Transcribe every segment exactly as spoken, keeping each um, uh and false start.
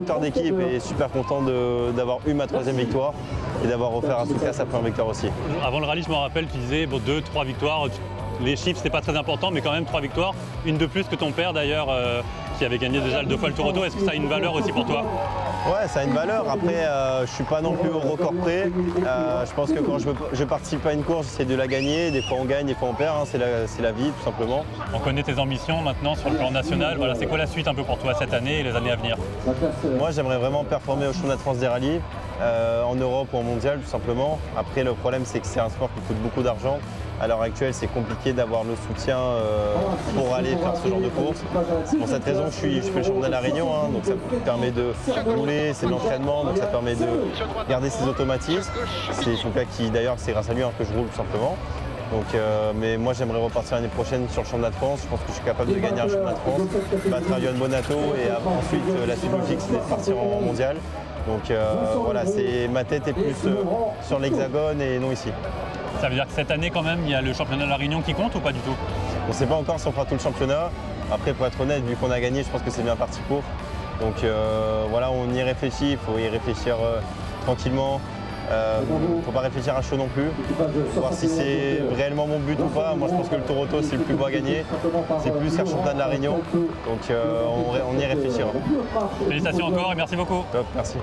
Victoire d'équipe et super content de- d'avoir eu ma troisième victoire et d'avoir offert à Souka sa première victoire aussi. Avant le rallye, je me rappelle, tu disais bon, deux, trois victoires. Les chiffres, c'était pas très important, mais quand même trois victoires. Une de plus que ton père d'ailleurs, euh, qui avait gagné déjà le deux fois le Tour Auto. Est-ce que ça a une valeur aussi pour toi? Ouais, ça a une valeur. Après, euh, je suis pas non plus au record près. Euh, je pense que quand je, veux- je participe à une course, j'essaie de la gagner. Des fois on gagne, des fois on perd. hein. C'est la, c'est la vie, tout simplement. On connaît tes ambitions maintenant sur le plan national. Voilà, c'est quoi la suite un peu pour toi cette année et les années à venir? Moi, j'aimerais vraiment performer au championnat de France des rallyes, euh, en Europe ou en mondial, tout simplement. Après, le problème, c'est que c'est un sport qui coûte beaucoup d'argent. À l'heure actuelle, c'est compliqué d'avoir le soutien euh, pour aller faire ce genre de course. C'est pour cette raison que je, suis, je fais le championnat de la Réunion, hein, donc ça me permet de rouler, c'est de l'entraînement, donc ça permet de garder ses automatismes. C'est Souka qui, d'ailleurs, c'est grâce à lui hein, que je roule tout simplement. Donc, euh, mais moi, j'aimerais repartir l'année prochaine sur le championnat de France. Je pense que je suis capable de gagner un championnat de France, battre Johan Bonato et après, ensuite, euh, la suite logique, c'est de partir en mondial. Donc euh, voilà, c'est, ma tête est plus euh, sur l'hexagone et non ici. Ça veut dire que cette année quand même, il y a le championnat de la Réunion qui compte ou pas du tout? On ne sait pas encore si on fera tout le championnat. Après, pour être honnête, vu qu'on a gagné, je pense que c'est bien parti pour. Donc euh, voilà, on y réfléchit, il faut y réfléchir euh, tranquillement. Il euh, ne faut pas réfléchir à chaud non plus. Voir si c'est réellement mon but ou pas. Moi, je pense que le Tour Auto, c'est le plus beau à gagner. C'est plus qu'un championnat de la Réunion. Donc euh, on, on y réfléchira. Félicitations encore et merci beaucoup. Top, merci.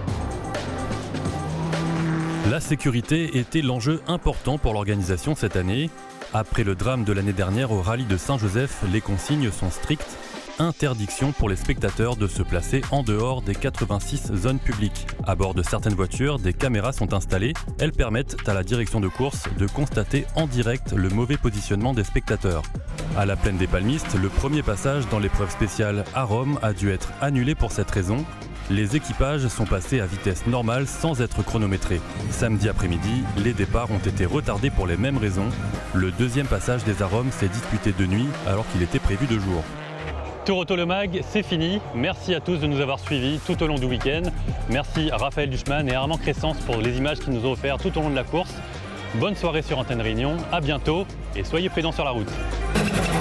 La sécurité était l'enjeu important pour l'organisation cette année. Après le drame de l'année dernière au rallye de Saint-Joseph, les consignes sont strictes. Interdiction pour les spectateurs de se placer en dehors des quatre-vingt-six zones publiques. À bord de certaines voitures, des caméras sont installées. Elles permettent à la direction de course de constater en direct le mauvais positionnement des spectateurs. À la plaine des Palmistes, le premier passage dans l'épreuve spéciale à Rome a dû être annulé pour cette raison. Les équipages sont passés à vitesse normale sans être chronométrés. Samedi après-midi, les départs ont été retardés pour les mêmes raisons. Le deuxième passage des Arômes s'est disputé de nuit alors qu'il était prévu de jour. Tour Auto Le Mag, c'est fini. Merci à tous de nous avoir suivis tout au long du week-end. Merci à Raphaël Duchman et Armand Crescence pour les images qu'ils nous ont offertes tout au long de la course. Bonne soirée sur Antenne Réunion, à bientôt et soyez prudents sur la route.